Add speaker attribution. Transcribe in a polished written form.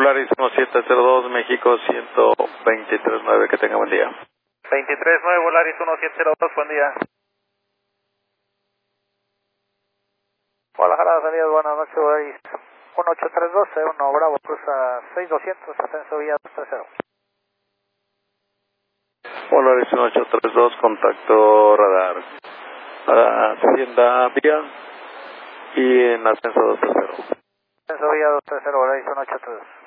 Speaker 1: Volaris 1702, México 123.9, que tenga buen día.
Speaker 2: 23.9, Volaris 1702, buen día.
Speaker 3: Guadalajara, salidas, buenas noches, Volaris 1832, 1 Bravo, cruza 6200, ascenso vía 230.
Speaker 1: Volaris 1832, contacto radar. Hacienda vía y en ascenso 230.
Speaker 3: Ascenso vía 230, Volaris 1832.